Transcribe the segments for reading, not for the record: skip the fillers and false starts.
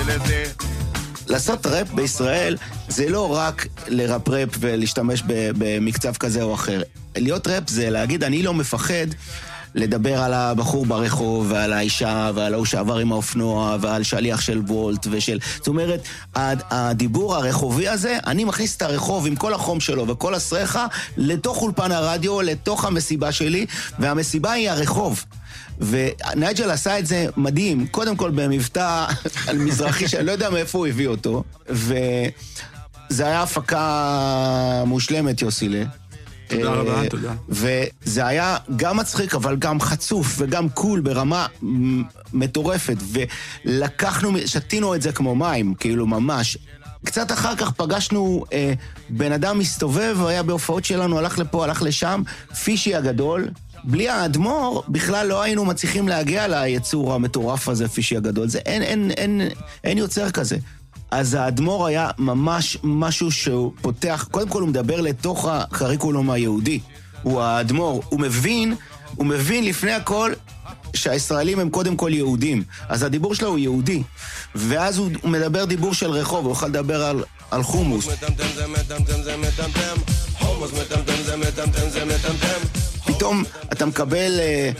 לעשות ראפ בישראל זה לא רק לראפ ראפ ולהשתמש במקצב כזה או אחר. להיות ראפ זה להגיד, אני לא מפחד לדבר על הבחור ברחוב ועל האישה ועל ההוא שעבר עם האופנוע ועל שליח של וולט זאת אומרת, הדיבור הרחובי הזה, אני מכניס את הרחוב עם כל החום שלו וכל הסרחה לתוך אולפן הרדיו, לתוך המסיבה שלי, והמסיבה היא הרחוב. ונייג'ל עשה את זה מדהים, קודם כל במבטא על מזרחי שאני לא יודע מאיפה הוא הביא אותו, וזה היה הפקה מושלמת, יוסילה. תודה רבה, תודה. וזה היה גם מצחיק, אבל גם חצוף וגם קול ברמה מטורפת, ולקחנו, שתינו את זה כמו מים, כאילו ממש. קצת אחר כך פגשנו בן אדם מסתובב, היה בהופעות שלנו, הלך לפה, הלך לשם, פישי הגדול. בלי האדמו"ר, בכלל לא היינו מצליחים להגיע ליצור המטורף הזה, פישי הגדול. זה אין יוצר כזה. אז האדמו"ר היה ממש משהו שהוא פותח, קודם כל הוא מדבר לתוך הקריקולום היהודי. הוא האדמו"ר, הוא מבין לפני הכל שהישראלים הם קודם כל יהודים. אז הדיבור שלו הוא יהודי. ואז הוא מדבר דיבור של רחוב, הוא יכול לדבר על חומוס. פתאום אתה מקבל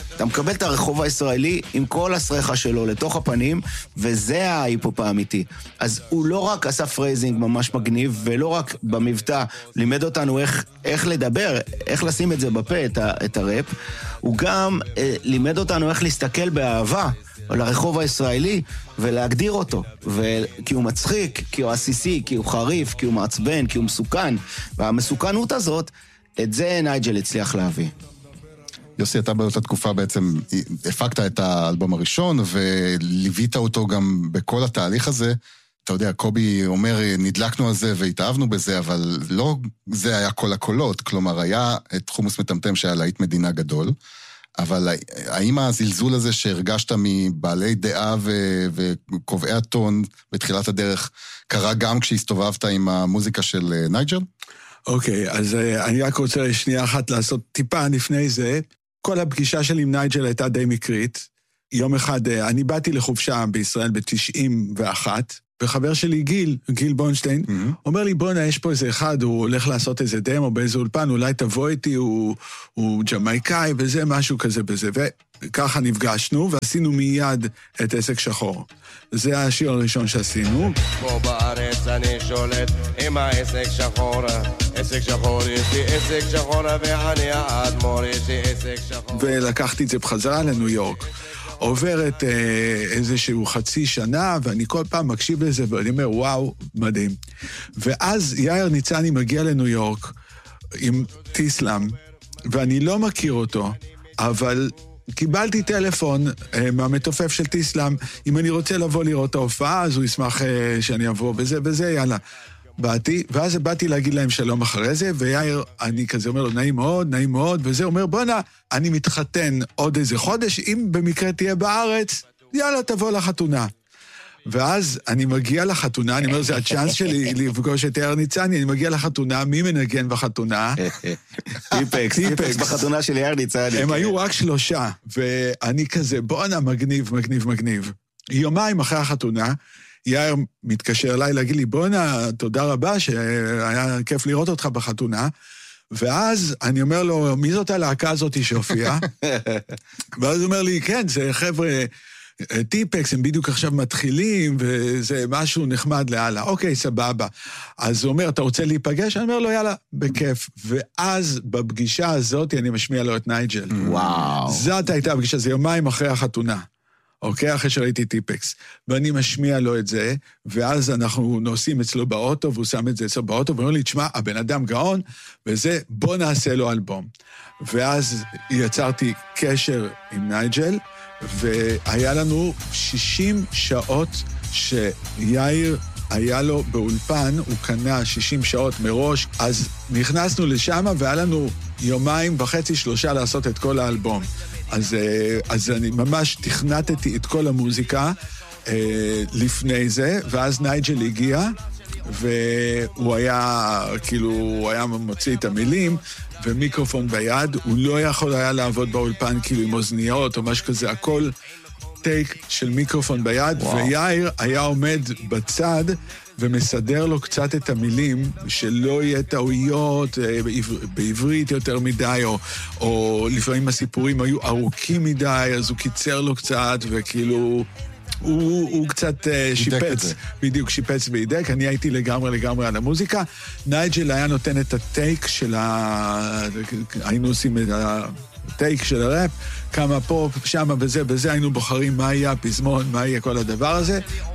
את הרחוב הישראלי עם כל הסרחה שלו לתוך הפנים, וזה ההיפ-הופ האמיתי. אז הוא לא רק עשה פרייזינג ממש מגניב, ולא רק במבטא לימד אותנו איך לדבר, איך לשים את זה בפה, את הראפ, הוא גם לימד אותנו איך להסתכל באהבה על הרחוב הישראלי ולהגדיר אותו, כי הוא מצחיק, כי הוא עסיסי, כי הוא חריף, כי הוא מעצבן, כי הוא מסוכן, והמסוכנות הזאת, את זה נייג'ל הצליח להביא. יוסי, אתה באותה תקופה בעצם הפקת את האלבום הראשון, וליווית אותו גם בכל התהליך הזה. אתה יודע, קובי אומר, נדלקנו על זה והתאהבנו בזה, אבל לא זה היה כל הקולות, כלומר, היה את חומוס מטמטם שהיה להיט מדינה גדול, אבל האם הזלזול הזה שהרגשת מבעלי דעה וקובעי הטון בתחילת הדרך, קרה גם כשהסתובבת עם המוזיקה של נייג'ל? אוקיי, אז אני רק רוצה שנייה אחת לעשות טיפה לפני זה. כל הפגישה שלי עם נייג'ל הייתה די מקרית. יום אחד, אני באתי לחופשה בישראל ב-91, וחבר שלי גיל בונשטיין, אומר לי, בונה, יש פה איזה אחד, הוא הולך לעשות איזה דמו באיזה אולפן, אולי תבוא איתי, הוא ג'מייקאי, וזה משהו כזה בזה. וככה נפגשנו, ועשינו מיד את עסק שחור. זה השיר הראשון שעשינו. פה בארץ אני שולט עם העסק שחור, עסק שחור, יש לי עסק שחור, ואני האדמו"ר, יש לי עסק שחור. ולקחתי את זה בחזרה לניו יורק. עוברת איזשהו חצי שנה, ואני כל פעם מקשיב לזה, ואני אומר, וואו, מדהים. ואז יאיר ניצני מגיע לניו יורק עם טיסלאם, ואני לא מכיר אותו, אבל קיבלתי טלפון מהמתופף של טיסלאם, אם אני רוצה לבוא לראות את ההופעה, אז הוא ישמח שאני אבוא וזה, יאללה. באתי, ואז באתי להגיד להם שלום אחרי זה, ויאיר, אני כזה אומר לו, נעים מאוד, וזה אומר, בונה, אני מתחתן עוד איזה חודש, אם במקרה תהיה בארץ, יאללה, תבוא לחתונה. ואז אני מגיע לחתונה, אני אומר, זה הצ'אנס שלי לפגוש את יאיר ניצני, אני מגיע לחתונה, מי מנגן בחתונה? טיפקס בחתונה של יאיר ניצני. הם היו רק 3, ואני כזה, בונה, מגניב. יומיים אחרי החתונה, יאיר מתקשר אליי להגיד לי, בונה, תודה רבה, שהיה כיף לראות אותך בחתונה, ואז אני אומר לו, מי זאת הלהקה הזאת שהופיעה? ואז הוא אומר לי, כן, זה חבר'ה טיפקס, הם בדיוק עכשיו מתחילים, וזה משהו נחמד להלאה. אוקיי, סבבה. אז הוא אומר, אתה רוצה להיפגש? אני אומר לו, יאללה, בכיף. ואז בפגישה הזאת אני משמיע לו את נייג'ל. וואו. זאת הייתה הפגישה, זה יומיים אחרי החתונה. אוקיי, אחרי שראיתי טיפקס, ואני משמיע לו את זה, ואז אנחנו נוסעים אצלו באוטו, והוא שם את זה אצלו באוטו, ואומר לי, תשמע, הבן אדם גאון, וזה, בוא נעשה לו אלבום. ואז יצרתי קשר עם נייג'ל, והיה לנו 60 שעות שיאיר היה לו באולפן, הוא קנה 60 שעות מראש, אז נכנסנו לשם, והיה לנו 1.5-3 ימים לעשות את כל האלבום. אז אני ממש תכנתתי את כל המוזיקה לפני זה, ואז נייג'ל הגיע, והוא היה, כאילו, הוא היה מוציא את המילים, ומיקרופון ביד, הוא לא יכול היה לעבוד באולפן כאילו עם אוזניות או משהו כזה, הכל טייק של מיקרופון ביד, ויאיר היה עומד בצד ומסדר לו קצת את המילים, שלא יהיה טעויות בעברית יותר מדי, או לפעמים הסיפורים היו ארוכים מדי, אז הוא קיצר לו קצת, וכאילו הוא קצת שיפץ, בדיוק שיפץ והידק, אני הייתי לגמרי על המוזיקה. נייג'ל היה נותן את הטייק של היינו עושים את הטייק של הראפ, כמה פה, שמה, בזה, היינו בוחרים מה יהיה הפזמון, מה יהיה כל הדבר הזה,